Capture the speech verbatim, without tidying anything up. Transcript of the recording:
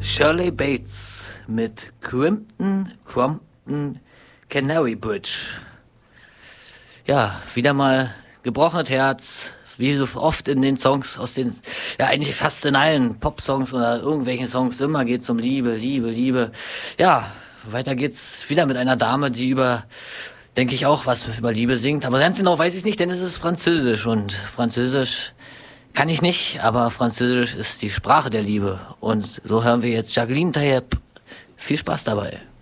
Shirley Bates mit Crimpton, Crompton, Canary Bridge. Ja, wieder mal gebrochenes Herz, wie so oft in den Songs aus den, ja eigentlich fast in allen Pop-Songs oder irgendwelchen Songs, immer geht's um Liebe, Liebe, Liebe. Ja, weiter geht's wieder mit einer Dame, die über, denke ich auch, was über Liebe singt. Aber ganz genau weiß ich nicht, denn es ist Französisch und Französisch kann ich nicht, aber Französisch ist die Sprache der Liebe. Und so hören wir jetzt Jacqueline Taillep. Viel Spaß dabei.